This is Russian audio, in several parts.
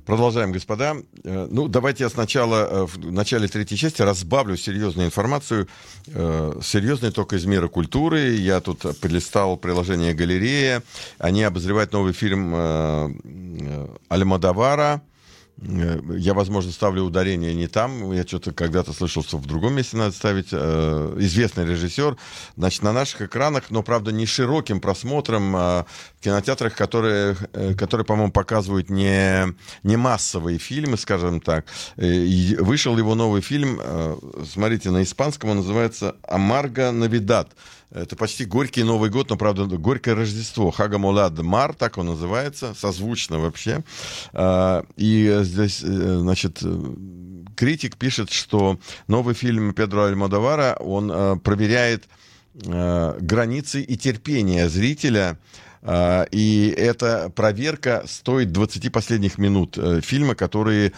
Продолжаем, господа. Ну, давайте я сначала в начале третьей части разбавлю серьезную информацию, серьезной только из мира культуры. Я тут полистал приложение «Галерея». Они обозревают новый фильм Альмодовара. Я, возможно, ставлю ударение не там. Я что-то когда-то слышал, что в другом месте надо ставить. Известный режиссер. Значит, на наших экранах, но, правда, не широким просмотром, в кинотеатрах, которые, по-моему, показывают не массовые фильмы, скажем так. И вышел его новый фильм, смотрите, на испанском он называется «Амарго Навидад». Это почти горький Новый год, но, правда, горькое Рождество. Хагамолад Мар, так он называется, созвучно вообще. И здесь, значит, критик пишет, что новый фильм Педро Альмодовара, он проверяет границы и терпение зрителя. И эта проверка стоит 20 последних минут фильма, которые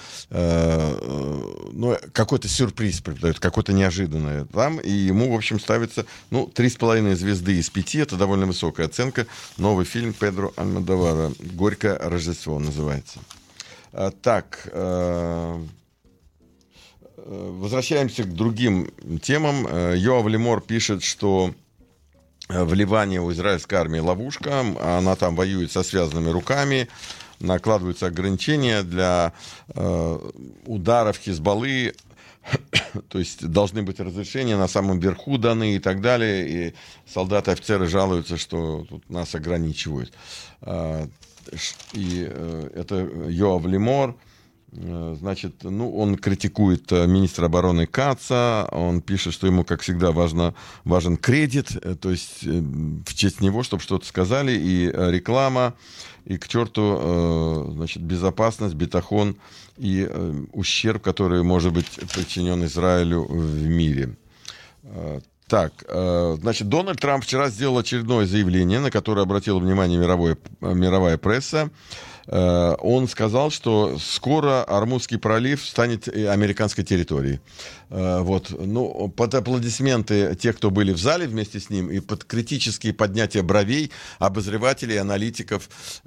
какой-то сюрприз преподают, какой-то неожиданное там. И ему, в общем, ставится 3,5 звезды из 5. Это довольно высокая оценка. Новый фильм Педро Альмодовара. «Горькое Рождество» называется. Так, возвращаемся к другим темам. Йоав Лемор пишет, что в Ливане у израильской армии ловушка, она там воюет со связанными руками, накладываются ограничения для ударов Хизбаллы, то есть должны быть разрешения на самом верху даны и так далее, и солдаты, офицеры жалуются, что тут нас ограничивают. И это Йоав Лемор. Значит, он критикует министра обороны Каца, он пишет, что ему, как всегда, важен кредит, то есть в честь него, чтобы что-то сказали, и реклама, и к черту, значит, безопасность, битахон и ущерб, который может быть причинен Израилю в мире. Так, значит, Дональд Трамп вчера сделал очередное заявление, на которое обратила внимание мировая пресса. Он сказал, что скоро Ормузский пролив станет американской территорией. Вот. Под аплодисменты тех, кто были в зале вместе с ним, и под критические поднятия бровей обозревателей, аналитиков,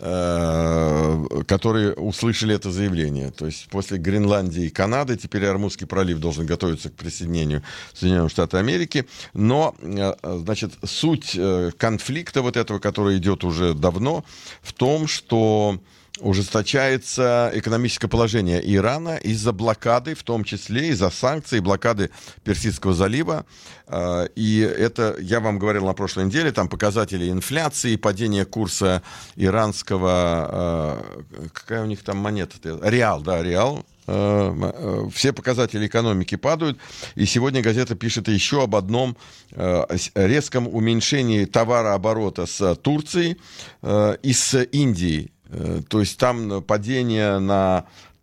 которые услышали это заявление. То есть после Гренландии и Канады теперь Ормузский пролив должен готовиться к присоединению Соединенных Штатов Америки. Но, значит, суть конфликта вот этого, который идет уже давно, в том, что ужесточается экономическое положение Ирана из-за блокады, в том числе из-за санкций, блокады Персидского залива. И это, я вам говорил на прошлой неделе, там показатели инфляции, падение курса иранского, какая у них там монета? Реал, да, реал. Все показатели экономики падают. И сегодня газета пишет еще об одном резком уменьшении товарооборота с Турцией и с Индией. То есть там падение на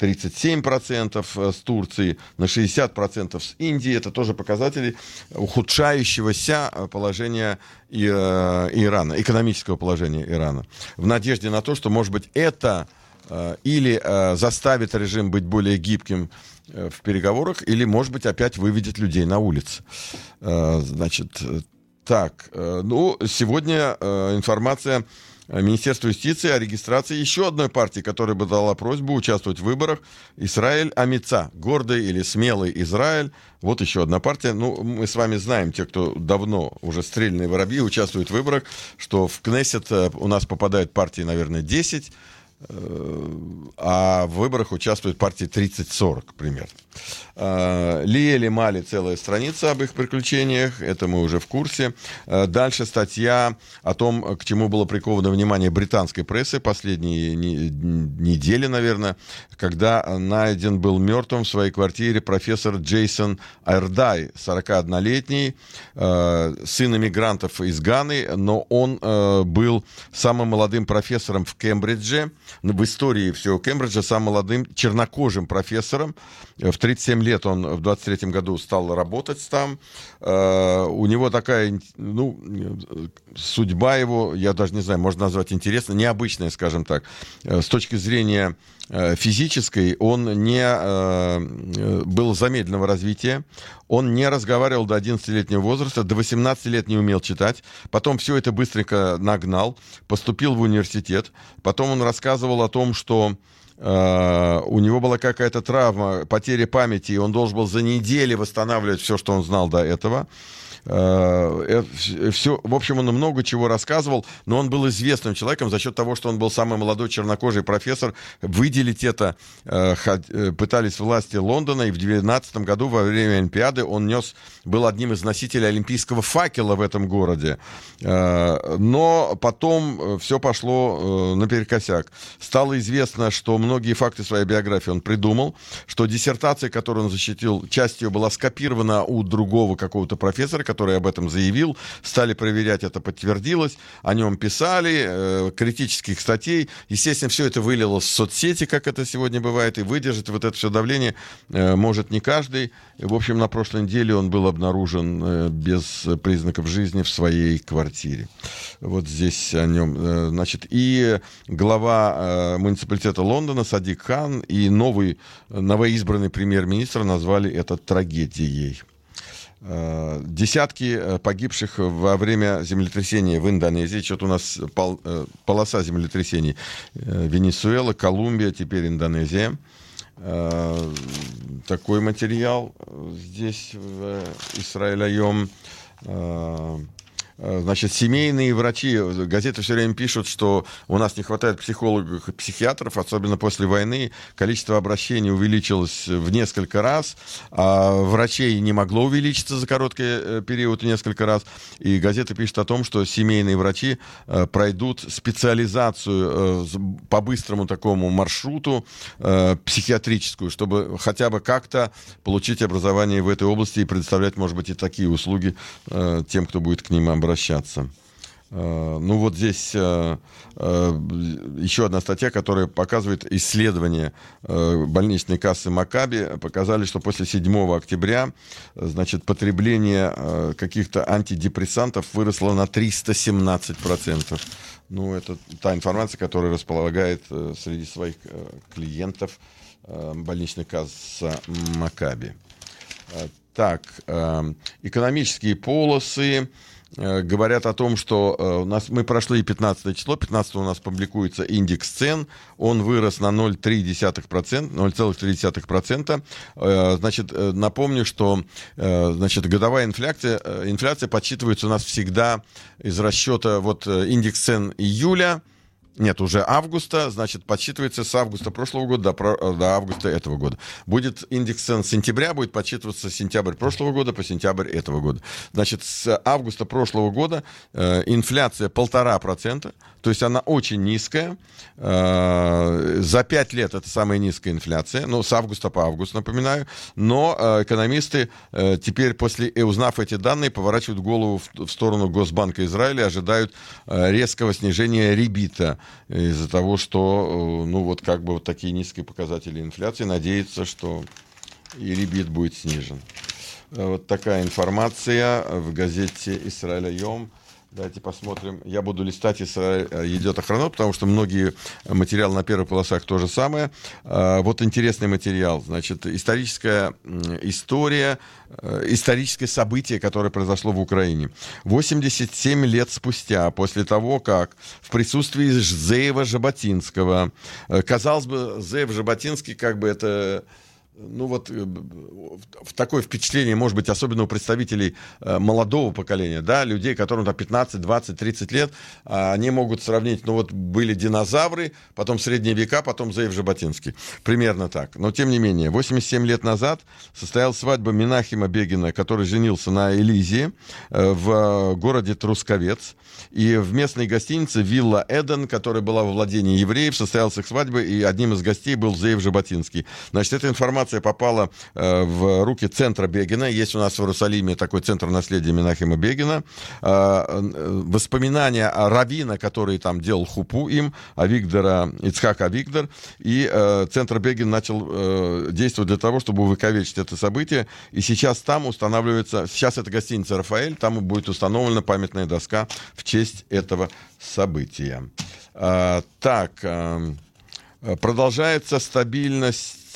37% с Турции, на 60% с Индии. Это тоже показатели ухудшающегося положения Ирана, экономического положения Ирана. В надежде на то, что, может быть, это или заставит режим быть более гибким в переговорах, или, может быть, опять выведет людей на улицы. Значит, так, сегодня информация Министерства юстиции о регистрации еще одной партии, которая бы дала просьбу участвовать в выборах. Израиль Амица. Гордый или смелый Израиль. Вот еще одна партия. Мы с вами знаем, те, кто давно уже стрельные воробьи участвуют в выборах, что в Кнессет у нас попадают партии, наверное, 10, а в выборах участвуют партии 30-40 примерно. Лиэли Мали, целая страница об их приключениях, это мы уже в курсе. Дальше статья о том, к чему было приковано внимание британской прессы последние недели, наверное, когда найден был мертвым в своей квартире профессор Джейсон Айрдай, 41-летний, сын иммигрантов из Ганы, но он был самым молодым профессором в Кембридже, в истории всего Кембриджа, самым молодым чернокожим профессором. В 37 лет он в 23 году стал работать там. У него такая, судьба его, я даже не знаю, можно назвать интересной, необычная, скажем так. С точки зрения физической он не был замедленного развития, он не разговаривал до 11-летнего возраста, до 18 лет не умел читать, потом все это быстренько нагнал, поступил в университет, потом он рассказывал о том, что у него была какая-то травма, потеря памяти, и он должен был за неделю восстанавливать все, что он знал до этого. Все, в общем, он много чего рассказывал, но он был известным человеком за счет того, что он был самый молодой чернокожий профессор. Выделить это пытались власти Лондона, и в 2012 году во время Олимпиады он был одним из носителей олимпийского факела в этом городе. Но потом все пошло наперекосяк. Стало известно, что многие факты своей биографии он придумал, что диссертация, которую он защитил, часть ее была скопирована у другого какого-то профессора, который об этом заявил. Стали проверять, это подтвердилось. О нем писали, критических статей. Естественно, все это вылилось в соцсети, как это сегодня бывает, и выдержать вот это все давление может не каждый. В общем, на прошлой неделе он был обнаружен без признаков жизни в своей квартире. Вот здесь о нем. Значит, и глава муниципалитета Лондона Садик Хан и новоизбранный премьер-министр назвали это трагедией. Десятки погибших во время землетрясения в Индонезии. Что-то у нас полоса землетрясений. Венесуэла, Колумбия, теперь Индонезия. Такой материал здесь в Исраэль-Айом. Значит, семейные врачи, газеты все время пишут, что у нас не хватает психологов и психиатров, особенно после войны. Количество обращений увеличилось в несколько раз, а врачей не могло увеличиться за короткий период несколько раз. И газета пишет о том, что семейные врачи пройдут специализацию по быстрому такому маршруту психиатрическую, чтобы хотя бы как-то получить образование в этой области и предоставлять, может быть, и такие услуги тем, кто будет к ним обращаться. Ну вот здесь еще одна статья, которая показывает исследование больничной кассы Макаби. Показали, что после 7 октября, значит, потребление каких-то антидепрессантов выросло на 317%. Ну, это та информация, которая располагает среди своих клиентов больничная касса Макаби. Так, экономические полосы говорят о том, что мы прошли 15 число, 15 у нас публикуется индекс цен, он вырос на 0,3%. Значит, напомню, что значит, годовая инфляция подсчитывается у нас всегда из расчета вот индекс цен июля, нет, уже августа, значит, подсчитывается с августа прошлого года до августа этого года. Будет индекс цен сентября, будет подсчитываться сентябрь прошлого года по сентябрь этого года. Значит, с августа прошлого года инфляция 1,5%, то есть она очень низкая. За 5 лет это самая низкая инфляция, ну, с августа по август, напоминаю. Но экономисты теперь, узнав эти данные, поворачивают голову в сторону Госбанка Израиля, ожидают резкого снижения ребита из-за того, что, ну, вот как бы вот такие низкие показатели инфляции. Надеется, что и ребит будет снижен. Вот такая информация в газете «Исраэль Айом». Давайте посмотрим. Я буду листать, если идет охрана, потому что многие материалы на первых полосах то же самое. Вот интересный материал. Значит, историческое событие, которое произошло в Украине. 87 лет спустя, после того, как в присутствии Зеева Жаботинского, казалось бы, Зеев Жаботинский, как бы это... Ну вот в такое впечатление, может быть, особенно у представителей молодого поколения, да, людей, которым там 15, 20, 30 лет, они могут сравнить, ну вот были динозавры, потом средние века, потом Зеев Жаботинский. Примерно так. Но тем не менее, 87 лет назад состоялась свадьба Менахема Бегина, который женился на Элизии в городе Трусковец. И в местной гостинице «Вилла Эден», которая была во владении евреев, состоялась их свадьба, и одним из гостей был Зеев Жаботинский. Значит, эта информация попала в руки центра Бегина. Есть у нас в Иерусалиме такой центр наследия Менахема Бегина. Воспоминания о раввина, который там делал хупу им, Ицхак Авигдор. И центр Бегин начал действовать для того, чтобы увековечить это событие. И сейчас там устанавливается... Сейчас это гостиница «Рафаэль», там будет установлена памятная доска в честь этого события. Так, продолжается стабильность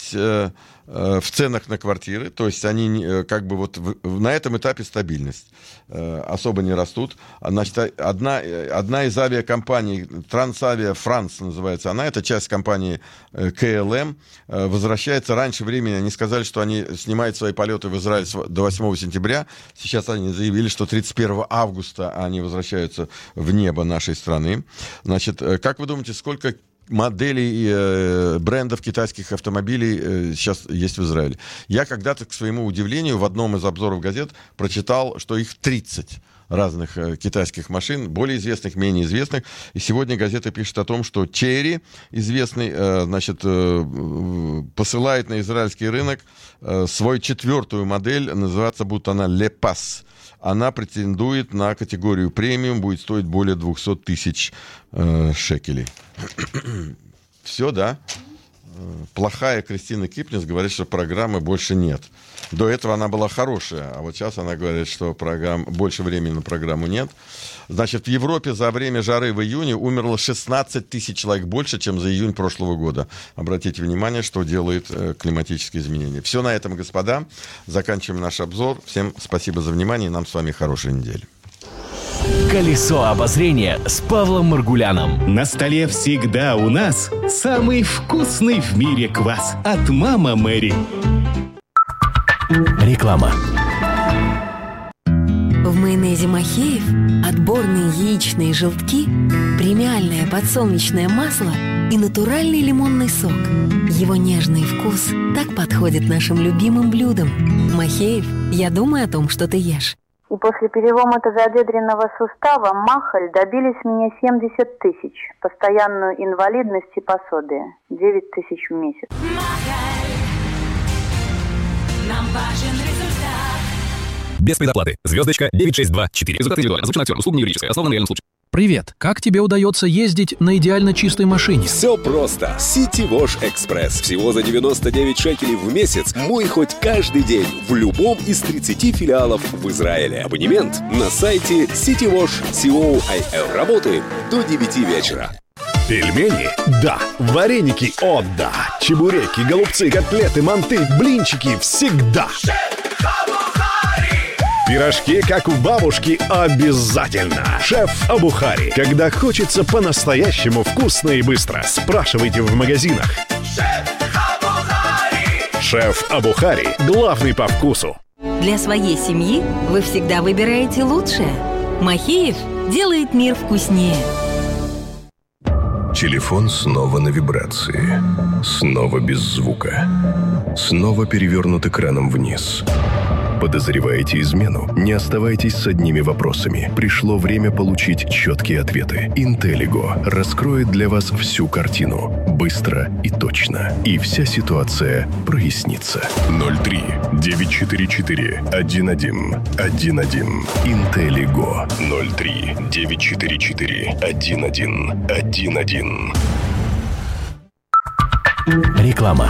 стабильность в ценах на квартиры, то есть они как бы вот на этом этапе стабильность, особо не растут. Значит, одна из авиакомпаний, Трансавиа Франс называется она, это часть компании КЛМ, возвращается раньше времени. Они сказали, что они снимают свои полеты в Израиль до 8 сентября. Сейчас они заявили, что 31 августа они возвращаются в небо нашей страны. Значит, как вы думаете, сколько моделей брендов китайских автомобилей сейчас есть в Израиле? Я когда-то, к своему удивлению, в одном из обзоров газет прочитал, что их 30 разных китайских машин, более известных, менее известных. И сегодня газета пишет о том, что Chery, известный, значит, посылает на израильский рынок свою 4-ю модель, называется, будто она Le Pass. Она претендует на категорию премиум, будет стоить более 200 тысяч шекелей. Все, да? Плохая Кристина Кипнис говорит, что программы больше нет. До этого она была хорошая, а вот сейчас она говорит, что больше времени на программу нет. Значит, в Европе за время жары в июне умерло 16 тысяч человек больше, чем за июнь прошлого года. Обратите внимание, что делают климатические изменения. Все на этом, господа. Заканчиваем наш обзор. Всем спасибо за внимание и нам с вами хорошей недели. Колесо обозрения с Павлом Маргуляном. На столе всегда у нас самый вкусный в мире квас от «Мама Мэри». Реклама. В майонезе Махеев отборные яичные желтки, премиальное подсолнечное масло и натуральный лимонный сок. Его нежный вкус так подходит нашим любимым блюдам. Махеев, я думаю о том, что ты ешь. И после перелома тазобедренного сустава Махаль добились мне 70 тысяч. Постоянную инвалидность и пособие. 9 тысяч в месяц. Махаль. Нам важен результат. Без предоплаты. Звездочка 9624. Результат индивидуально. Озвучен актер. Услуга не юридическая. Основана на реальном случае. Привет! Как тебе удается ездить на идеально чистой машине? Все просто. Ситивош Экспресс. Всего за 99 шекелей в месяц. Мой хоть каждый день в любом из 30 филиалов в Израиле. Абонемент на сайте sitivosh.co.il. Работает до 9 вечера. Пельмени? Да. Вареники? О, да. Чебуреки, голубцы, котлеты, манты, блинчики всегда. Пирожки, как у бабушки, обязательно. Шеф Абухари. Когда хочется по-настоящему вкусно и быстро, спрашивайте в магазинах. Шеф Абухари. Главный по вкусу. Для своей семьи вы всегда выбираете лучшее. Махеев делает мир вкуснее. Телефон снова на вибрации. Снова без звука. Снова перевернут экраном вниз. Подозреваете измену? Не оставайтесь с одними вопросами. Пришло время получить четкие ответы. Интеллиго раскроет для вас всю картину. Быстро и точно. И вся ситуация прояснится. 03-944-11-11. Интеллиго. 03-944-11-11. Реклама.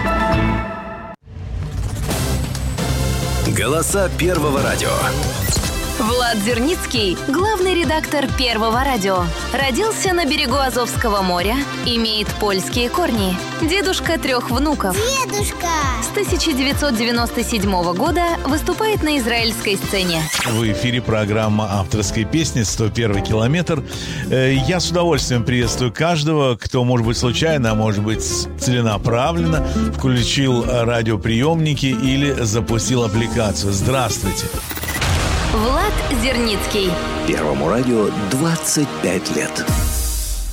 Голоса Первого радио. Влад Зерницкий, главный редактор Первого радио. Родился на берегу Азовского моря, имеет польские корни. Дедушка 3 внуков. Дедушка! С 1997 года выступает на израильской сцене. В эфире программа авторской песни «101 километр». Я с удовольствием приветствую каждого, кто, может быть, случайно, а может быть, целенаправленно включил радиоприемники или запустил аппликацию. Здравствуйте. Влад Зерницкий. Первому радио 25 лет.